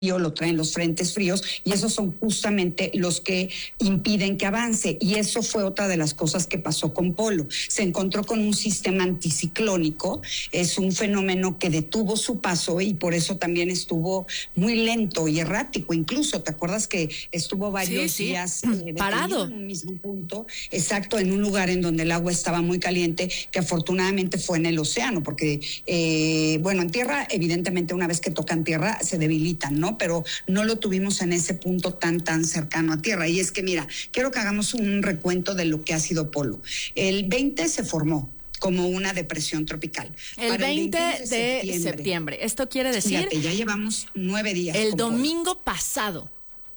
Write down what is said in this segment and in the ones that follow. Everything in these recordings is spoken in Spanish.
lo traen los frentes fríos y esos son justamente los que impiden que avance, y eso fue otra de las cosas que pasó con Polo. Se encontró con un sistema anticiclónico, es un fenómeno que detuvo su paso y por eso también estuvo muy lento y errático. Incluso, ¿te acuerdas que estuvo varios días parado en un mismo punto? Exacto, en un lugar en donde el agua estaba muy caliente, que afortunadamente fue en el océano, porque en tierra evidentemente una vez que tocan tierra se debilitan, ¿no? Pero no lo tuvimos en ese punto tan cercano a tierra. Y es que, mira, quiero que hagamos un recuento de lo que ha sido Polo. El 20 se formó como una depresión tropical. El 20 de septiembre. Esto quiere decir... Fíjate, ya llevamos 9 días. El domingo pasado.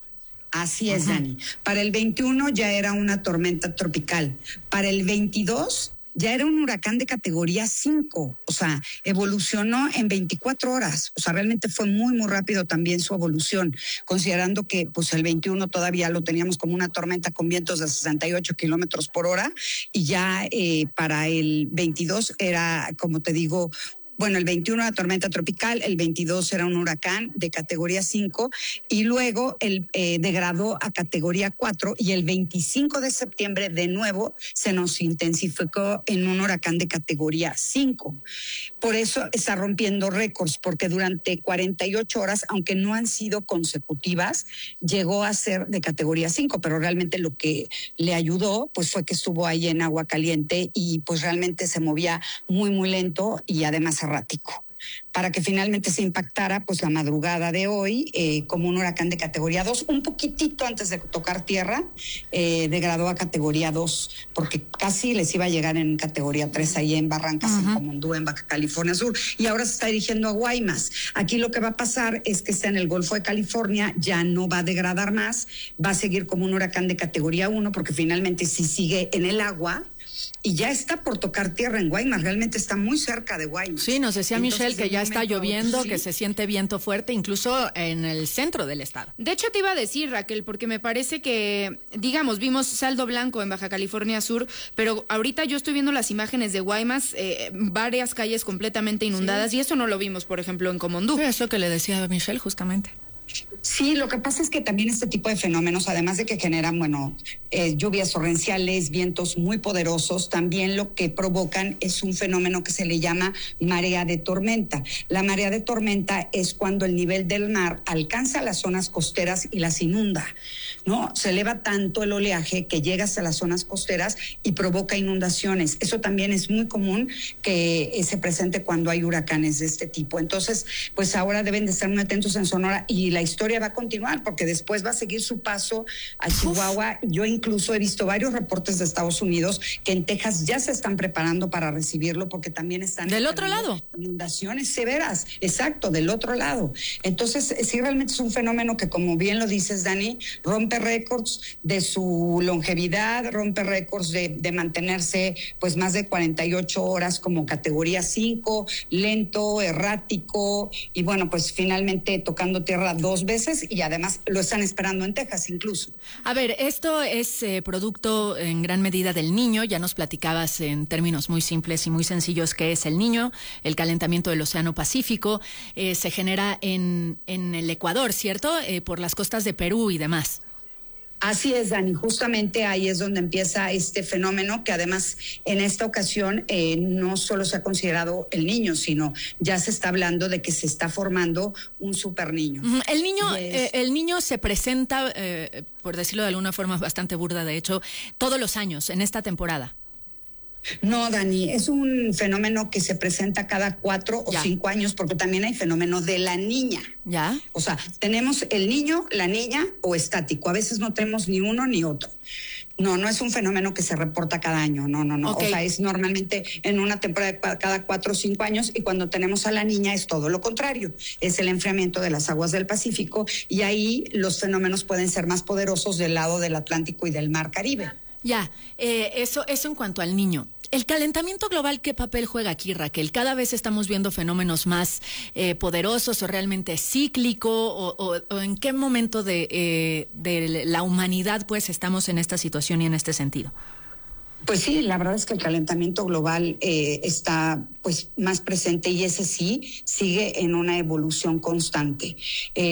Así es, Dani. Para el 21 ya era una tormenta tropical. Para el 22... ya era un huracán de categoría 5, o sea, evolucionó en 24 horas, o sea, realmente fue muy rápido también su evolución, considerando que pues el 21 todavía lo teníamos como una tormenta con vientos de 68 kilómetros por hora, y ya para el 22 era, como te digo, el 21 era tormenta tropical, el 22 era un huracán de categoría 5 y luego degradó a categoría 4 y el 25 de septiembre de nuevo se nos intensificó en un huracán de categoría 5. Por eso está rompiendo récords, porque durante 48 horas, aunque no han sido consecutivas, llegó a ser de categoría 5, pero realmente lo que le ayudó pues fue que estuvo ahí en agua caliente y pues realmente se movía muy lento y además errático, para que finalmente se impactara pues la madrugada de hoy como un huracán de categoría 2, un poquitito antes de tocar tierra, degradó a categoría 2, porque casi les iba a llegar en categoría 3 ahí en Barrancas, en Comondú, en Baja California Sur, y ahora se está dirigiendo a Guaymas. Aquí lo que va a pasar es que está en el Golfo de California, ya no va a degradar más, va a seguir como un huracán de categoría 1, porque finalmente si sigue en el agua, y ya está por tocar tierra en Guaymas, realmente está muy cerca de Guaymas. Sí, nos decía Michelle que ya está lloviendo, sí, que se siente viento fuerte, incluso en el centro del estado. De hecho, te iba a decir, Raquel, porque me parece que, digamos, vimos saldo blanco en Baja California Sur, pero ahorita yo estoy viendo las imágenes de Guaymas, varias calles completamente inundadas, sí, y eso no lo vimos, por ejemplo, en Comondú. Sí, eso que le decía a Michelle, justamente. Sí, lo que pasa es que también este tipo de fenómenos, además de que generan, lluvias torrenciales, vientos muy poderosos, también lo que provocan es un fenómeno que se le llama marea de tormenta. La marea de tormenta es cuando el nivel del mar alcanza las zonas costeras y las inunda, ¿no? Se eleva tanto el oleaje que llega hasta las zonas costeras y provoca inundaciones. Eso también es muy común que se presente cuando hay huracanes de este tipo. Entonces, pues ahora deben de estar muy atentos en Sonora, y la historia va a continuar porque después va a seguir su paso a Chihuahua. Yo incluso he visto varios reportes de Estados Unidos que en Texas ya se están preparando para recibirlo, porque también están del otro lado, inundaciones severas, exacto, del otro lado. Entonces sí, realmente es un fenómeno que, como bien lo dices, Dani, rompe récords de su longevidad, rompe récords de mantenerse pues más de 48 horas como categoría 5, lento, errático, y pues finalmente tocando tierra 2 veces, y además lo están esperando en Texas incluso. A ver, esto es producto en gran medida del Niño. Ya nos platicabas en términos muy simples y muy sencillos qué es el Niño. El calentamiento del Océano Pacífico se genera en el Ecuador, ¿cierto? Por las costas de Perú y demás. Así es, Dani, justamente ahí es donde empieza este fenómeno, que además en esta ocasión no solo se ha considerado el Niño, sino ya se está hablando de que se está formando un superniño. El niño se presenta, por decirlo de alguna forma bastante burda, de hecho, todos los años en esta temporada. No, Dani, es un fenómeno que se presenta cada 4 o 5 años, porque también hay fenómeno de la niña. ¿Ya? O sea, tenemos el niño, la niña o estático. A veces no tenemos ni uno ni otro. No es un fenómeno que se reporta cada año, no. Okay. O sea, es normalmente en una temporada cada 4 o 5 años, y cuando tenemos a la niña es todo lo contrario. Es el enfriamiento de las aguas del Pacífico, y ahí los fenómenos pueden ser más poderosos del lado del Atlántico y del Mar Caribe. Ya, eso en cuanto al Niño. ¿El calentamiento global qué papel juega aquí, Raquel? ¿Cada vez estamos viendo fenómenos más poderosos, o realmente cíclico, o en qué momento de la humanidad pues estamos en esta situación y en este sentido? Pues sí, la verdad es que el calentamiento global está pues más presente, y ese sí sigue en una evolución constante.